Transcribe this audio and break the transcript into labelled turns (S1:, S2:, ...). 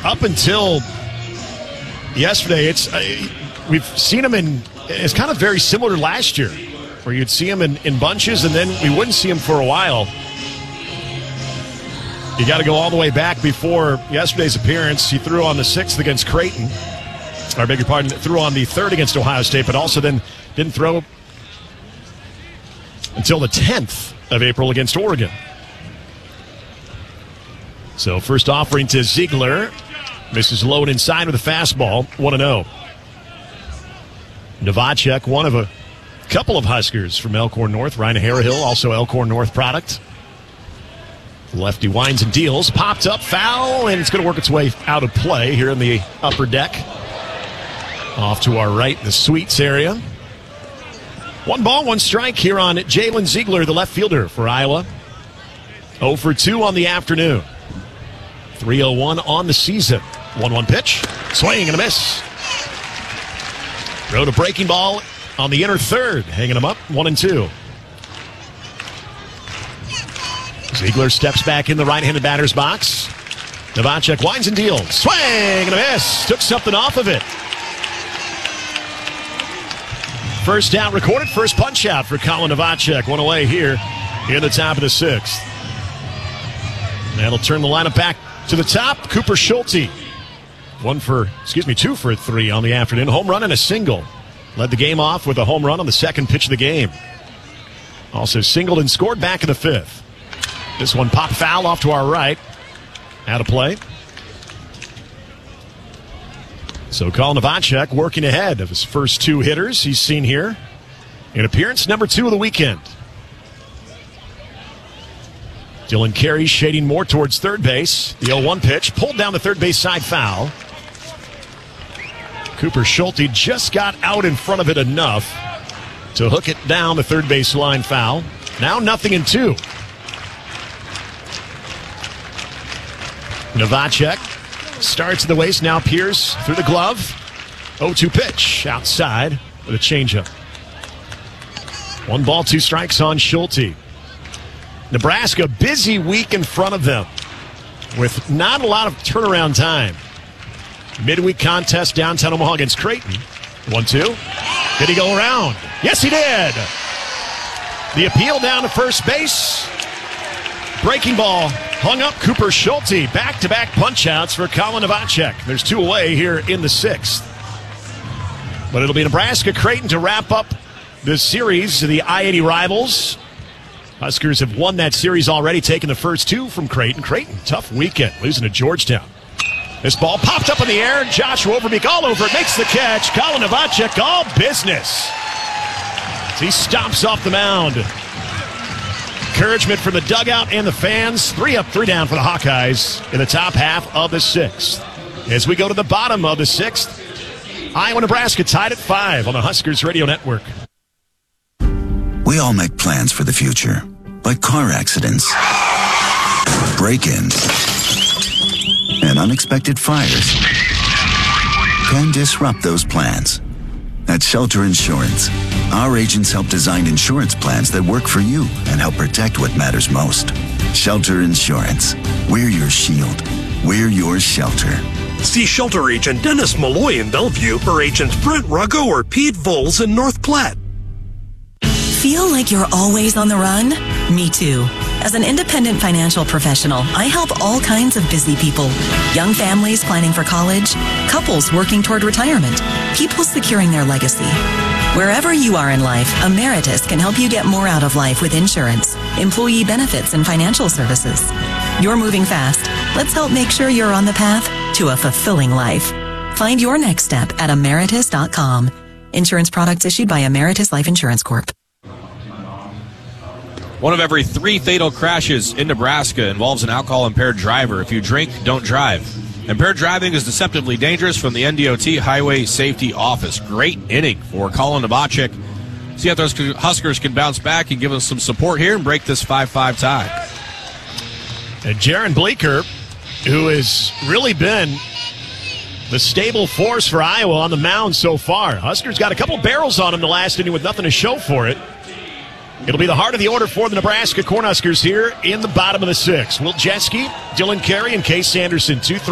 S1: up until yesterday, we've seen him it's kind of very similar to last year, where you'd see him in bunches and then we wouldn't see him for a while. You got to go all the way back before yesterday's appearance. He threw on the 6th against Creighton. I beg your pardon, threw on the 3rd against Ohio State, but also then didn't throw until the 10th of April against Oregon. So first offering to Ziegler. Misses low and inside with a fastball, 1-0. Novacek, one of a couple of Huskers from Elkhorn North. Ryan Harrahill, also Elkhorn North product. Lefty winds and deals. Popped up, foul, and it's going to work its way out of play here in the upper deck. Off to our right in the suites area. 1 ball, 1 strike here on Jalen Ziegler, the left fielder for Iowa. 0 for 2 on the afternoon. 3-0-1 on the season. 1-1 pitch. Swing and a miss. Throw to breaking ball on the inner third. Hanging him up. 1-2. Ziegler steps back in the right-handed batter's box. Novacek winds and deals. Swing and a miss. Took something off of it. First out recorded. First punch out for Colin Novacek. 1 away here in the top of the 6th. That'll turn the lineup back to the top. Cooper Schulte. 2 for 3 on the afternoon. Home run and a single. Led the game off with a home run on the second pitch of the game. Also singled and scored back in the 5th. This one popped foul off to our right. Out of play. So Colin Novacek working ahead of his first 2 hitters he's seen here in appearance number 2 of the weekend. Dylan Carey shading more towards third base. The 0-1 pitch pulled down the third base side foul. Cooper Schulte just got out in front of it enough to hook it down the third base line foul. Now 0-2. Novacek starts at the waist, now peers through the glove. 0-2 pitch outside with a changeup. 1 ball, 2 strikes on Schulte. Nebraska, busy week in front of them with not a lot of turnaround time. Midweek contest downtown Omaha against Creighton. 1-2. Did he go around? Yes, he did. The appeal down to first base. Breaking ball hung up. Cooper Schulte. Back-to-back punch-outs for Colin Novacek. There's 2 away here in the 6th. But it'll be Nebraska-Creighton to wrap up the series of the I-80 rivals. Huskers have won that series already, taking the first 2 from Creighton. Creighton, tough weekend, losing to Georgetown. This ball popped up in the air. Joshua Overbeek all over it, makes the catch. Colin Novacek, all business. He stomps off the mound. Encouragement from the dugout and the fans. 3 up, 3 down for the Hawkeyes in the top half of the 6th. As we go to the bottom of the 6th, Iowa-Nebraska tied at 5 on the Huskers Radio Network.
S2: We all make plans for the future, but car accidents, break-ins, and unexpected fires can disrupt those plans. At Shelter Insurance, our agents help design insurance plans that work for you and help protect what matters most. Shelter Insurance. We're your shield. We're your shelter.
S3: See Shelter Agent Dennis Malloy in Bellevue or Agents Brent Ruggo or Pete Voles in North Platte.
S4: Feel like you're always on the run? Me too. As an independent financial professional, I help all kinds of busy people. Young families planning for college, couples working toward retirement, people securing their legacy. Wherever you are in life, Emeritus can help you get more out of life with insurance, employee benefits, and financial services. You're moving fast. Let's help make sure you're on the path to a fulfilling life. Find your next step at Emeritus.com. Insurance products issued by Emeritus Life Insurance Corp.
S5: 1 of every 3 fatal crashes in Nebraska involves an alcohol-impaired driver. If you drink, don't drive. Impaired driving is deceptively dangerous from the NDOT Highway Safety Office. Great inning for Colin Novacek. See if those Huskers can bounce back and give us some support here and break this 5-5 tie.
S1: And Jaron Bleeker, who has really been the stable force for Iowa on the mound so far. Huskers got a couple barrels on him the last inning with nothing to show for it. It'll be the heart of the order for the Nebraska Cornhuskers here in the bottom of the 6th. Will Jeske, Dylan Carey, and Case Sanderson, 2-3.